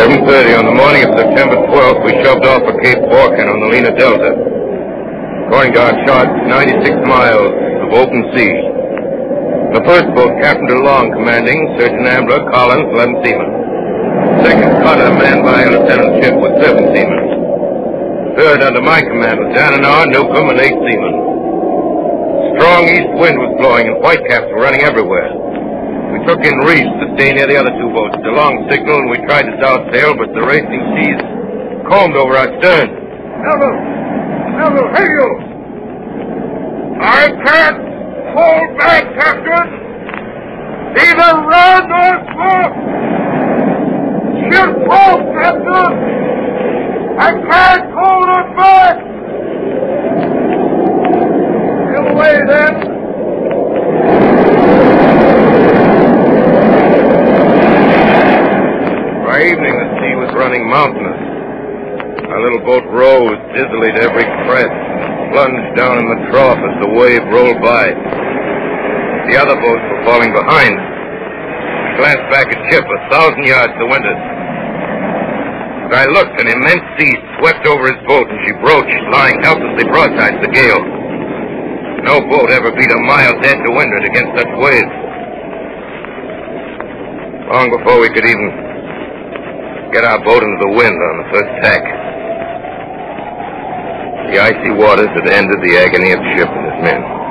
7:30 on the morning of September 12th, we shoved off for Cape Borkin on the Lena Delta. According to our charts, 96 miles of open sea. The first boat, Captain DeLong commanding, Surgeon Ambler, Collins, 11 seamen. Second cutter, manned by Lieutenant Shipp with 7 seamen. Third, under my command, was Dananar, Newcomb, and 8 seamen. Strong east wind was blowing, and whitecaps were running everywhere. We took in reefs to stay near the other 2 boats. DeLong signaled, and we tried to south sail, but the racing seas combed over our stern. Melville, hey you! I can't hold back, Captain! Either run or swoop! Shoot both, Captain! I can't hold it back! Give away, then! By evening, the sea was running mountainous. Our little boat rose dizzily to every crest, plunged down in the trough as the wave rolled by. The other boats were falling behind. I glanced back at Shipp, 1,000 yards to windward. As I looked, an immense sea swept over his boat, and she broached, lying helplessly broadside to the gale. No boat ever beat a mile dead to windward against such waves. Long before we could even get our boat into the wind on the first tack, the icy waters had ended the agony of Shipp and his men.